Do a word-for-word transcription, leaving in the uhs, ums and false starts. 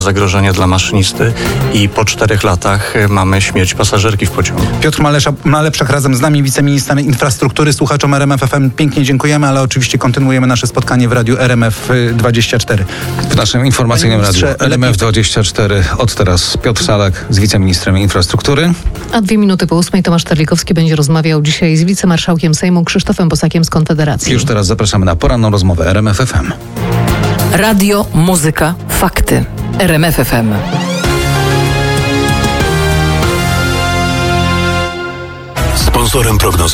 zagrożenie dla maszynisty i po czterech latach mamy śmierć pasażerki w pociągu. Piotr Malesza, Malepszak razem z nami, wiceminister infrastruktury. Słuchaczom R M F F M pięknie dziękujemy, ale oczywiście kontynuujemy nasze spotkanie w radiu R M F dwadzieścia cztery. W naszym informacyjnym radiu R M F dwadzieścia cztery od teraz Piotr Salak z wiceministrem infrastruktury. A dwie minuty po ósmej Tomasz Terlikowski będzie rozmawiał dzisiaj z wicemarszałkiem Sejmu Krzysztofem Bosakiem z Konfederacji. Już teraz zapraszamy na poranną rozmowę R M F F M. Radio, muzyka, fakty. R M F F M. Sponsorem prognozy